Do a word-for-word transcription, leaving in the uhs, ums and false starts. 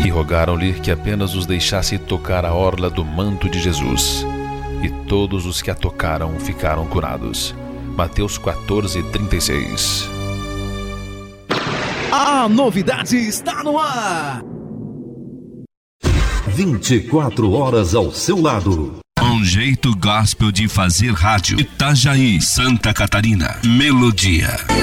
E rogaram-lhe que apenas os deixasse tocar a orla do manto de Jesus. E todos os que a tocaram ficaram curados. Mateus quatorze, trinta e seis. A novidade está no ar! vinte e quatro horas ao seu lado. Um jeito gospel de fazer rádio. Itajaí, Santa Catarina. Melodia.